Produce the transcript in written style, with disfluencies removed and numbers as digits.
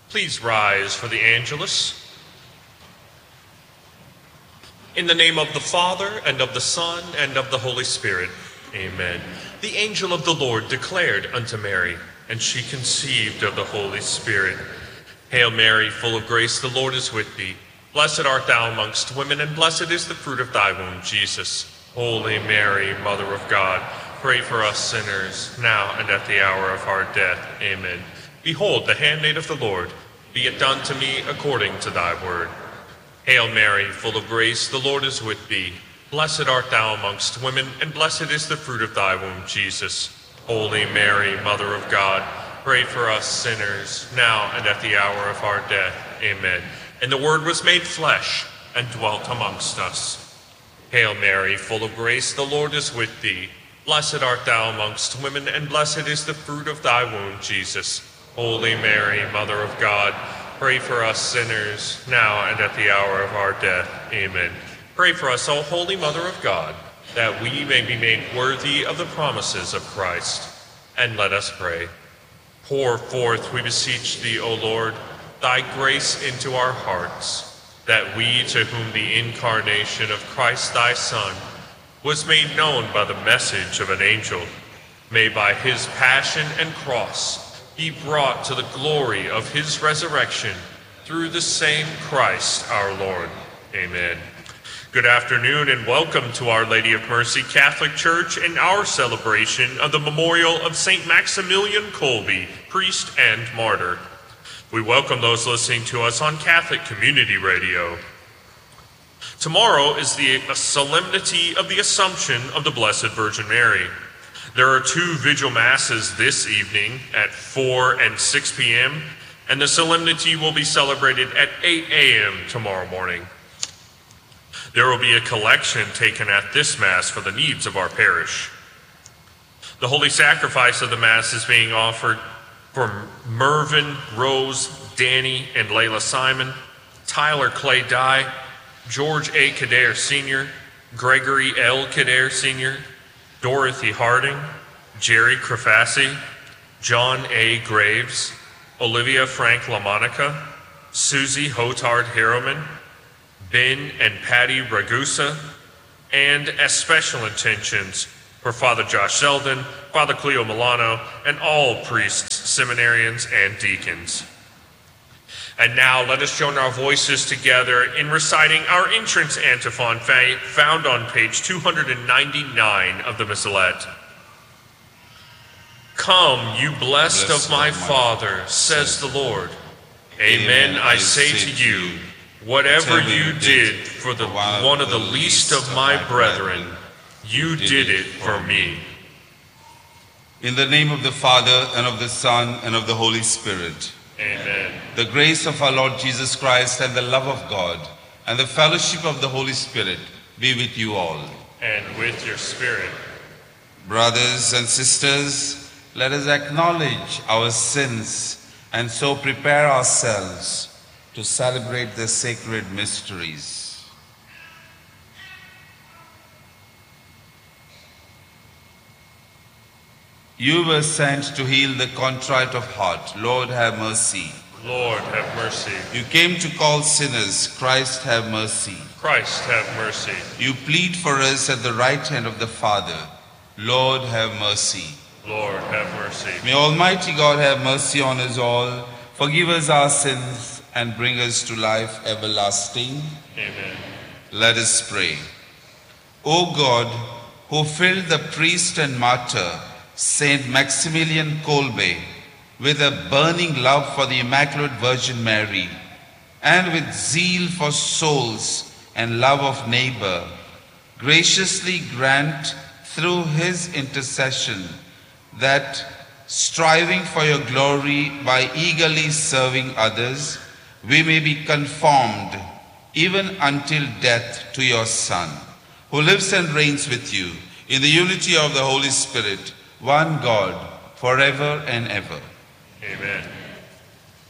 Please rise for the Angelus. In the name of the Father, and of the Son, and of the Holy Spirit. Amen. The angel of the Lord declared unto Mary, and she conceived of the Holy Spirit. Hail Mary, full of grace, the Lord is with thee. Blessed art thou amongst women, and blessed is the fruit of thy womb, Jesus. Holy Mary, Mother of God, pray for us sinners, now and at the hour of our death. Amen. Behold, the handmaid of the Lord, be it done to me according to thy word. Hail Mary, full of grace, the Lord is with thee. Blessed art thou amongst women, and blessed is the fruit of thy womb, Jesus. Holy Mary, Mother of God, pray for us sinners, now and at the hour of our death. Amen. And the Word was made flesh, and dwelt amongst us. Hail Mary, full of grace, the Lord is with thee. Blessed art thou amongst women, and blessed is the fruit of thy womb, Jesus. Holy Mary, Mother of God, pray for us sinners, now and at the hour of our death. Amen. Pray for us, O Holy Mother of God, that we may be made worthy of the promises of Christ. And let us pray. Pour forth, we beseech thee, O Lord, thy grace into our hearts, that we, to whom the incarnation of Christ thy Son was made known by the message of an angel, may by his passion and cross be brought to the glory of his resurrection through the same Christ our Lord. Amen. Good afternoon and welcome to Our Lady of Mercy Catholic Church and our celebration of the memorial of St. Maximilian Kolbe, priest and martyr. We welcome those listening to us on Catholic Community Radio. Tomorrow is the solemnity of the Assumption of the Blessed Virgin Mary. There are two vigil masses this evening at 4 and 6 p.m., and the solemnity will be celebrated at 8 a.m. tomorrow morning. There will be a collection taken at this Mass for the needs of our parish. The Holy Sacrifice of the Mass is being offered for Mervyn, Rose, Danny, and Layla Simon, Tyler Clay Dye, George A. Kader Sr., Gregory L. Kader Sr., Dorothy Harding, Jerry Crafassi, John A. Graves, Olivia Frank LaMonica, Susie Hotard Harriman, Ben and Patty Ragusa, and as special intentions for Father Josh Selden, Father Cleo Milano, and all priests, seminarians, and deacons. And now let us join our voices together in reciting our entrance antiphon found on page 299 of the Missalette. Come, you blessed of my Father, says the Lord. Amen, I say to you, whatever you did for one of the least of my brethren, you did it for me. In the name of the Father, and of the Son, and of the Holy Spirit. Amen. The grace of our Lord Jesus Christ, and the love of God, and the fellowship of the Holy Spirit be with you all. And with your spirit. Brothers and sisters, let us acknowledge our sins and so prepare ourselves to celebrate the sacred mysteries. You were sent to heal the contrite of heart. Lord, have mercy. Lord, have mercy. You came to call sinners. Christ, have mercy. Christ, have mercy. You plead for us at the right hand of the Father. Lord, have mercy. Lord, have mercy. May Almighty God have mercy on us all, forgive us our sins, and bring us to life everlasting. Amen. Let us pray. O God, who filled the priest and martyr, Saint Maximilian Kolbe, with a burning love for the Immaculate Virgin Mary, and with zeal for souls and love of neighbor, graciously grant through his intercession that, striving for your glory by eagerly serving others, we may be conformed even until death to your Son, who lives and reigns with you in the unity of the Holy Spirit, one God, forever and ever. Amen.